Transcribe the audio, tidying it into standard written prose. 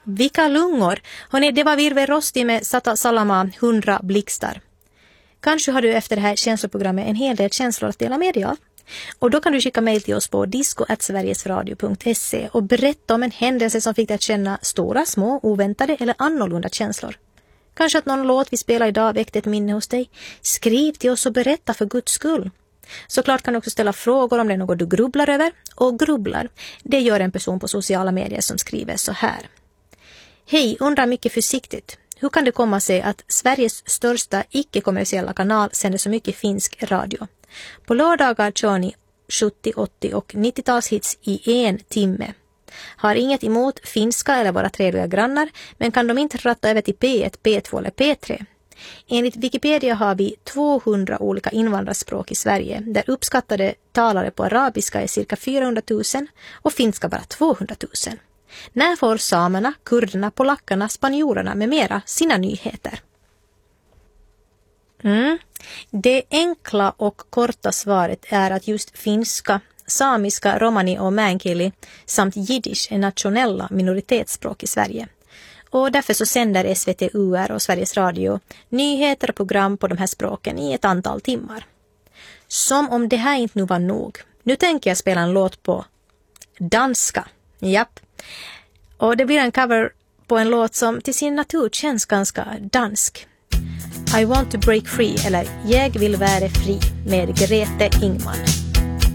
Vilka lungor! Hörrni, det var Virve Rosti med Sata Salama 100 blixtar. Kanske har du efter det här känsloprogrammet en hel del känslor att dela med dig av. Och då kan du skicka mejl till oss på disco@sverigesradio.se och berätta om en händelse som fick dig att känna stora, små, oväntade eller annorlunda känslor. Kanske att någon låt vi spelar idag väckte ett minne hos dig. Skriv till oss och berätta för Guds skull. Såklart kan du också ställa frågor om det är något du grubblar över. Och grubblar, det gör en person på sociala medier som skriver så här. Hej, undrar mycket försiktigt. Hur kan det komma sig att Sveriges största icke-kommersiella kanal sänder så mycket finsk radio? På lördagar kör ni 70, 80 och 90-talshits i 1 timme. Har inget emot finska eller våra trevliga grannar, men kan de inte ratta över till P1, P2 eller P3? Enligt Wikipedia har vi 200 olika invandrarspråk i Sverige, där uppskattade talare på arabiska är cirka 400 000 och finska bara 200 000. När får samerna, kurderna, polackerna, spanjorerna med mera sina nyheter? Det enkla och korta svaret är att just finska, samiska, romani och meänkieli samt jiddisch är nationella minoritetsspråk i Sverige. Och därför så sänder SVT UR och Sveriges Radio nyheter och program på de här språken i ett antal timmar. Som om det här inte nu var nog. Nu tänker jag spela en låt på danska. Japp. Och det blir en cover på en låt som till sin natur känns ganska dansk. I want to break free, eller Jag vill vara fri med Grete Ingman.